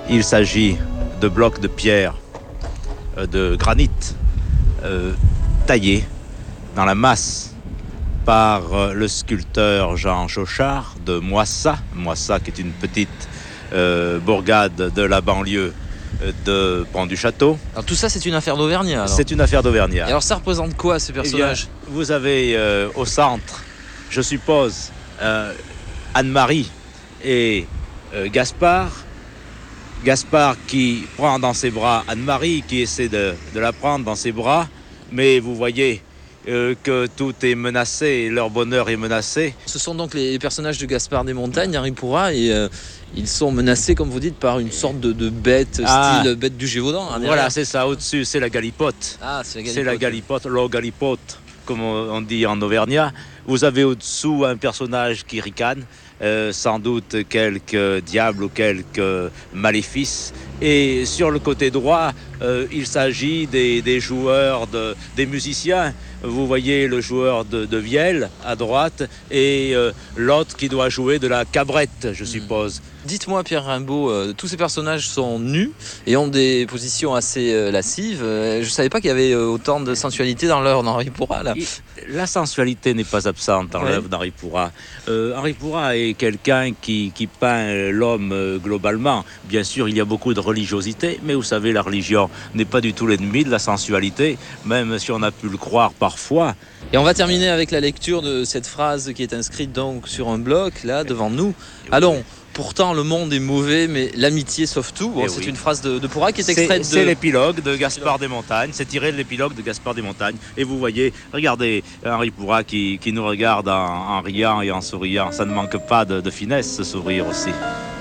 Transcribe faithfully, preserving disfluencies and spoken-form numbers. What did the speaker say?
Il s'agit de blocs de pierre, euh, de granit, euh, taillés dans la masse par euh, le sculpteur Jean Chauchard de Moissat, Moissat qui est une petite euh, bourgade de la banlieue de Pont-du-Château. Alors tout ça, c'est une affaire d'Auvergnat. Alors. C'est une affaire d'Auvergnat. Et alors ça représente quoi ces personnages ? Eh bien, vous avez euh, au centre, je suppose, euh, Anne-Marie et euh, Gaspard. Gaspard qui prend dans ses bras Anne-Marie, qui essaie de, de la prendre dans ses bras, mais vous voyez euh, que tout est menacé, leur bonheur est menacé. Ce sont donc les personnages de Gaspard des Montagnes, Henri Pourrat, et euh, ils sont menacés, comme vous dites, par une sorte de, de bête, ah, style bête du Gévaudan. Hein, voilà, c'est ça, au-dessus, c'est la galipote. Ah, c'est la galipote. C'est la galipote, l'eau galipote, comme on dit en auvergnat. Vous avez au-dessous un personnage qui ricane, euh, sans doute quelques diables ou quelques maléfices. Et sur le côté droit, euh, il s'agit des, des joueurs, de, des musiciens. Vous voyez le joueur de, de vielle à droite et euh, l'autre qui doit jouer de la cabrette, je suppose. Dites-moi, Pierre Rimbaud, euh, tous ces personnages sont nus et ont des positions assez euh, lascives. Euh, je ne savais pas qu'il y avait euh, autant de sensualité dans l'œuvre d'Henri Pourrat. Là. La sensualité n'est pas absente dans ouais. l'œuvre d'Henri Pourrat. Euh, Henri Pourrat est quelqu'un qui, qui peint l'homme euh, globalement. Bien sûr, il y a beaucoup de religiosité, mais vous savez, la religion n'est pas du tout l'ennemi de la sensualité, même si on a pu le croire parfois. Et on va terminer avec la lecture de cette phrase qui est inscrite donc sur un bloc, là, devant nous. Allons. Pourtant, le monde est mauvais, mais l'amitié sauve tout. Bon, c'est oui. une phrase de, de Pourrat qui est extraite c'est, de... C'est l'épilogue de Gaspard des Montagnes. C'est tiré de l'épilogue de Gaspard des Montagnes. Et vous voyez, regardez Henri Pourrat qui, qui nous regarde en, en riant et en souriant. Ça ne manque pas de, de finesse, ce sourire aussi.